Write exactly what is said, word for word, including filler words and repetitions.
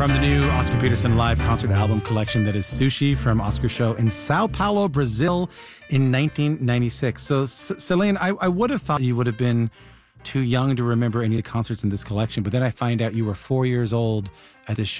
From the new Oscar Peterson live concert album collection that is Sushi from Oscar Show in Sao Paulo, Brazil in nineteen ninety-six. So, C- Celine, I, I would have thought you would have been too young to remember any of the concerts in this collection, but then I find out you were four years old at this show.